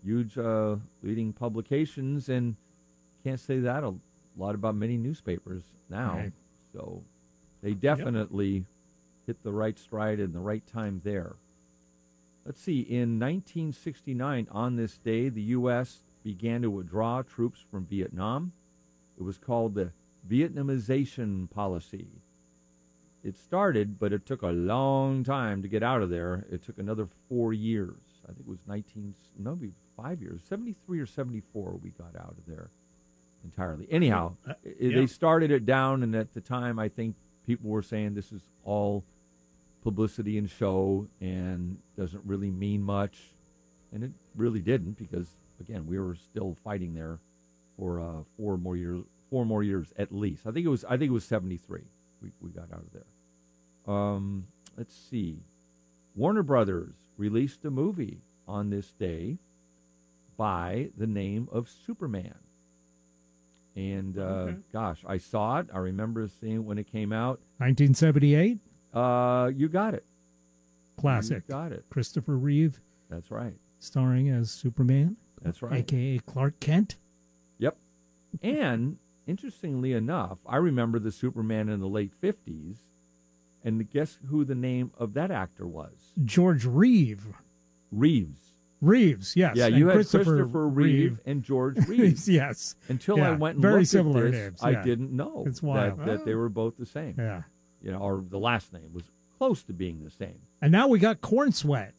huge leading publications, and can't say that a lot about many newspapers now. Right. So they definitely hit the right stride and the right time there. Let's see. In 1969, on this day, the U.S. began to withdraw troops from Vietnam. It was called the Vietnamization policy. It started, but it took a long time to get out of there. It took another 4 years. I think it was 5 years, 73 or 74 we got out of there entirely. Anyhow, they started it down, and at the time I think people were saying this is all publicity and show and doesn't really mean much. And it really didn't, because, again, we were still fighting there for 4 more years at least. I think it was 73 we got out of there. Let's see. Warner Brothers released a movie on this day by the name of Superman. And, gosh, I saw it. I remember seeing it when it came out. 1978? You got it. Classic. You got it. Christopher Reeve. That's right. Starring as Superman. That's right. A.K.A. Clark Kent. Yep. And, interestingly enough, I remember the Superman in the late 50s. And guess who the name of that actor was? George Reeves. Reeves, yes. Yeah, and you had Christopher Reeve and George Reeves. Yes. Until I went and very looked similar at this, names, I didn't know it's wild. that they were both the same. Yeah. You know, or the last name was close to being the same. And now we got Corn Sweat.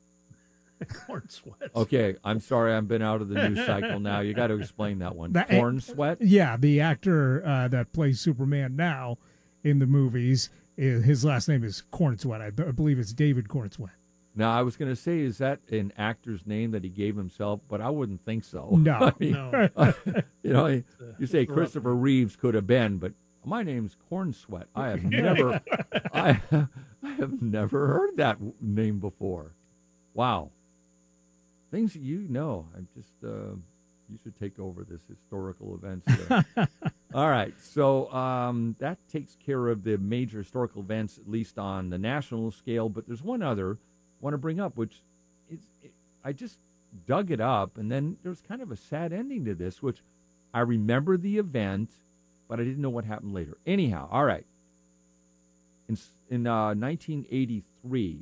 Corn Sweat. Okay, I'm sorry, I've been out of the news cycle now. You got to explain that one. Corn Sweat? Yeah, the actor that plays Superman now in the movies, his last name is Corn Sweat. I believe it's David Corn Sweat. Now, I was going to say, is that an actor's name that he gave himself? But I wouldn't think so. No. I mean, you know, you say Christopher Reeves could have been, but my name's Corn Sweat. I have never, I have never heard that name before. Wow. Things you know. I'm just, you should take over this historical events. All right. So that takes care of the major historical events, at least on the national scale. But there's one other I want to bring up, which I just dug it up, and then there's kind of a sad ending to this, which I remember the event, but I didn't know what happened later. Anyhow, all right. In 1983,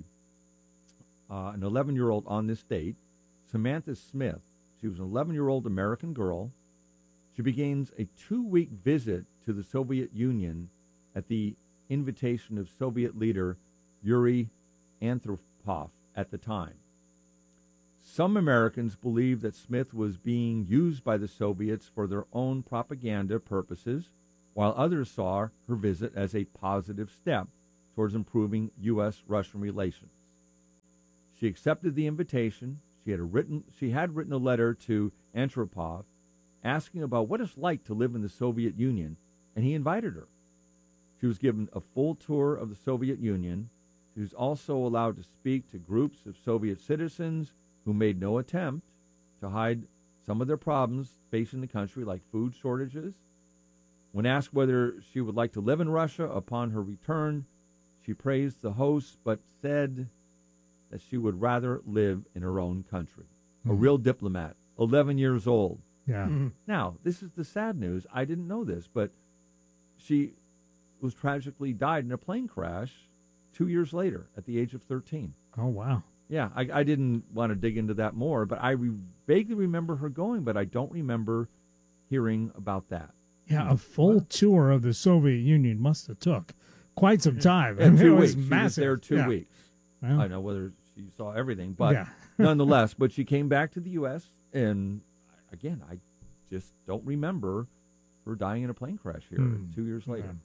an 11-year-old on this date, Samantha Smith, she was an 11-year-old American girl. She begins a 2-week visit to the Soviet Union at the invitation of Soviet leader Yuri Andropov at the time. Some Americans believed that Smith was being used by the Soviets for their own propaganda purposes, while others saw her visit as a positive step towards improving U.S.-Russian relations. She accepted the invitation. She had written a letter to Andropov asking about what it's like to live in the Soviet Union, and he invited her. She was given a full tour of the Soviet Union. She was also allowed to speak to groups of Soviet citizens who made no attempt to hide some of their problems facing the country, like food shortages. When asked whether she would like to live in Russia upon her return, she praised the hosts but said that she would rather live in her own country. A real diplomat, 11 years old. Yeah. Now, this is the sad news. I didn't know this, but she was tragically died in a plane crash 2 years later at the age of 13. Oh, wow. Yeah, I didn't want to dig into that more, but I vaguely remember her going, but I don't remember hearing about that. Yeah, a full tour of the Soviet Union must have took quite some time. And 2 it was weeks. massive. She was there 2 weeks. Well, I know whether she saw everything, but nonetheless, but she came back to the U.S., and again, I just don't remember her dying in a plane crash here 2 years later. Yeah.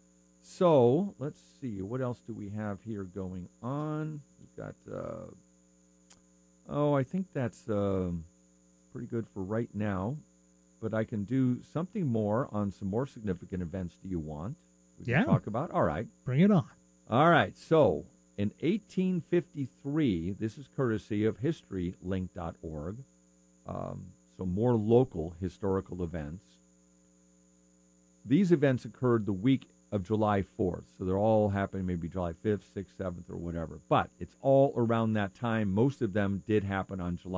So, let's see. What else do we have here going on? We've got, I think that's pretty good for right now. But I can do something more on some more significant events. Do you want? We can talk about? All right. Bring it on. All right. So, in 1853, this is courtesy of historylink.org, so more local historical events. These events occurred the week of July 4th, so they're all happening maybe July 5th, 6th, 7th, or whatever. But it's all around that time. Most of them did happen on July